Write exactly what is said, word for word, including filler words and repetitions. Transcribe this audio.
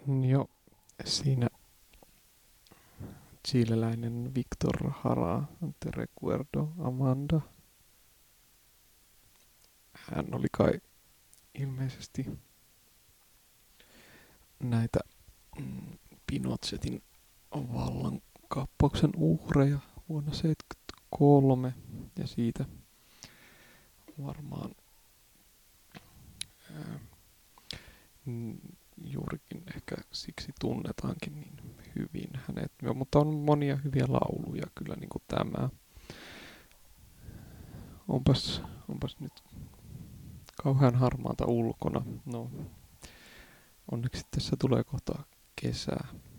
Joo, siinä chileläinen Victor Jara, Te recuerdo Amanda. Hän oli kai ilmeisesti näitä mm, Pinochetin vallankaappauksen uhreja vuonna seitsemänkymmentäkolme ja siitä varmaan ää, mm, juurikin ehkä siksi tunnetaankin niin hyvin hänet. Ja, mutta on monia hyviä lauluja kyllä niin kuin tämä. Onpas, onpas nyt kauhean harmaata ulkona. No, onneksi tässä tulee kohta kesää.